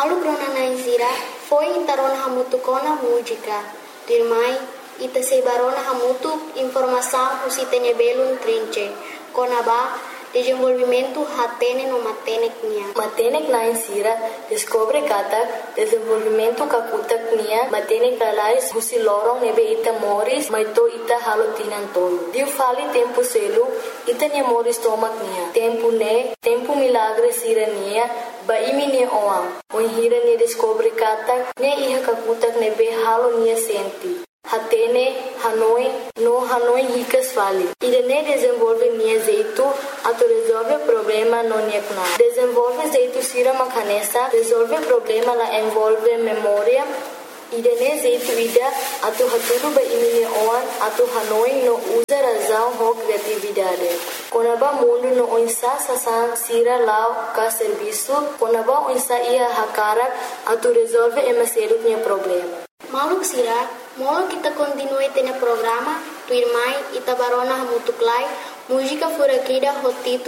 Malu krona naisira foi intarona hamutu kona música. Dirmai ita sebarona hamutu informação usitene belum trinche. Kona ba desenvolvimento hatene no matenek nia. Matenek naisira descobre kata desenvolvimento kakutak nia matenek dalais husi lorong nebe ita moris maito ita halotinan tolo. Diu fali tempo selu ita nia moris tomak nia. Tempo milagre sira nia ba imi nia oam. Hira nia descobre kata nia iha kakutak nebe halo nia senti. Hatene, Hanoi ricas fali. Irene desenvolve nia jeito, ato resolve problema no nia kuna. Desenvolve jeito sira makanesa, resolve problema la envolve memória. Irene jeito ida, ato haturu ba imini oan, ato Hanoi no usa razão ho criatividade. Konaba mundo no onsa sasan sira lao ka serviço, konaba onsa ia hakara, ato resolve emaseru nia problema. Maluk sira, molo kita continue tene programa, tu irmai ita barona hamutuklai, música furakida hotito